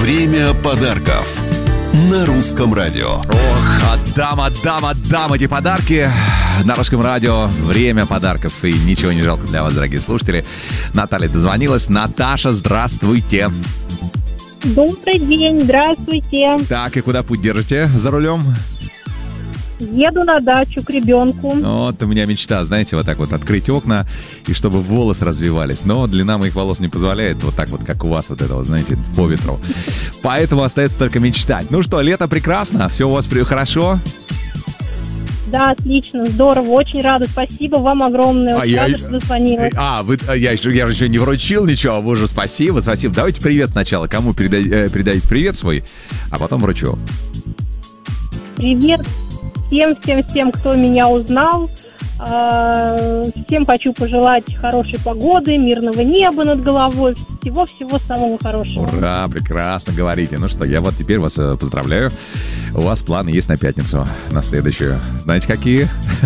Время подарков на Русском радио. Ох, отдам эти подарки на Русском радио. Время подарков. И ничего не жалко для вас, дорогие слушатели. Наталья дозвонилась. Наташа, здравствуйте. Добрый день, здравствуйте. Так, и куда путь держите за рулем? Еду на дачу к ребенку. Вот у меня мечта, знаете, вот так вот открыть окна, и чтобы волосы развивались. Но длина моих волос не позволяет вот так вот, как у вас, вот это вот, знаете, по ветру. Поэтому остается только мечтать. Ну что, лето прекрасно, все у вас хорошо? Да, отлично, здорово, очень рада. Спасибо вам огромное. Рада, что дозвонилась. Я же еще не вручил ничего, вы уже спасибо. Давайте привет сначала. Кому передайте привет свой, а потом вручу. Привет всем, кто меня узнал. Всем хочу пожелать хорошей погоды, мирного неба над головой, всего-всего самого хорошего. Ура, прекрасно говорите. Ну что, я вот теперь вас поздравляю. У вас планы есть на пятницу, на следующую. Знаете, какие?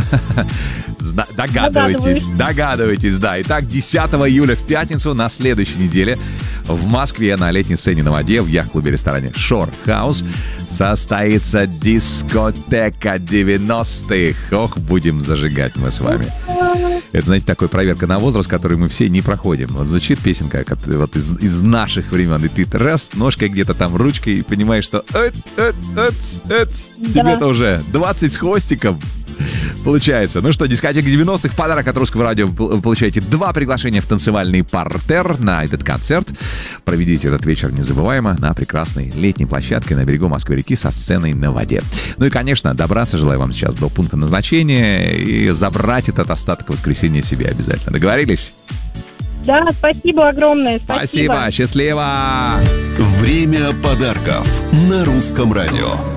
Догадываетесь, да. Итак, 10 июля в пятницу на следующей неделе в Москве на летней сцене на воде в яхт-клубе-ресторане Shore House состоится дискотека 90-х. Ох, будем зажигать мы с вами. Это, знаете, такая проверка на возраст, который мы все не проходим. Вот звучит песенка как вот из наших времен, и ты раз, ножкой где-то там, ручкой, и понимаешь, что тебе-то уже 20 с хвостиком. Получается. Ну что, дискотека 90-х. В подарок от Русского радио вы получаете 2 приглашения в танцевальный партер на этот концерт. Проведите этот вечер незабываемо на прекрасной летней площадке на берегу Москвы-реки со сценой на воде. Ну и, конечно, добраться желаю вам сейчас до пункта назначения и забрать этот остаток воскресенья себе обязательно. Договорились? Да, спасибо огромное. Спасибо. Счастливо. Время подарков на Русском радио.